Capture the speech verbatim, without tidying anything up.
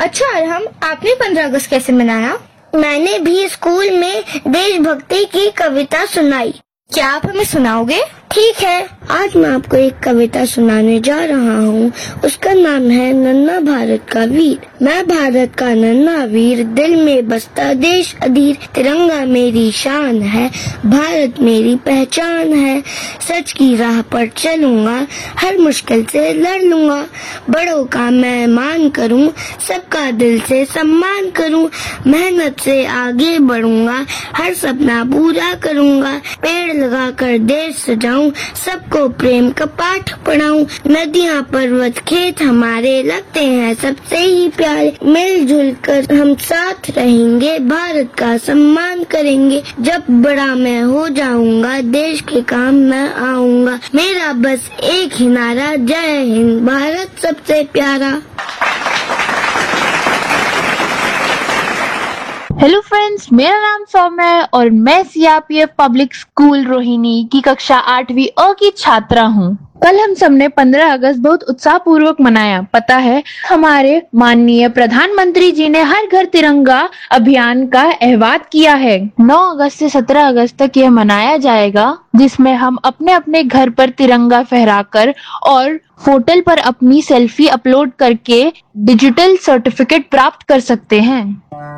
अच्छा अरहम, आपने पंद्रह अगस्त कैसे मनाया? मैंने भी स्कूल में देशभक्ति की कविता सुनाई। क्या आप हमें सुनाओगे? ठीक है, आज मैं आपको एक कविता सुनाने जा रहा हूँ। उसका नाम है नन्हा भारत का वीर। मैं भारत का नन्हा वीर, दिल में बसता देश अधीर। तिरंगा मेरी शान है, भारत मेरी पहचान है। सच की राह पर चलूंगा, हर मुश्किल से लड़ लूंगा। बड़ों का मैं मान करूँ, सबका दिल से सम्मान करूँ। मेहनत से आगे बढ़ूंगा, हर सपना पूरा करूंगा। पेड़ लगा कर देश सजाऊं, सबको प्रेम का पाठ पढ़ाऊं। नदियाँ पर्वत खेत हमारे लगते हैं सबसे ही प्यारे। मिलजुल कर हम साथ रहेंगे, भारत का सम्मान करेंगे। जब बड़ा मैं हो जाऊंगा, देश के काम मैं आऊंगा। मेरा बस एक ही नारा, जय हिंद, भारत सबसे प्यारा। हेलो फ्रेंड्स, मेरा नाम सौम्य है और मैं सीआरपीएफ पब्लिक स्कूल रोहिणी की कक्षा आठवीं अ की छात्रा हूँ। कल हम सबने पंद्रह अगस्त बहुत उत्साह पूर्वक मनाया। पता है, हमारे माननीय प्रधानमंत्री जी ने हर घर तिरंगा अभियान का आह्वान किया है। नौ अगस्त से सत्रह अगस्त तक यह मनाया जाएगा, जिसमें हम अपने अपने घर पर तिरंगा फहराकर और पोर्टल पर अपनी सेल्फी अपलोड करके डिजिटल सर्टिफिकेट प्राप्त कर सकते हैं।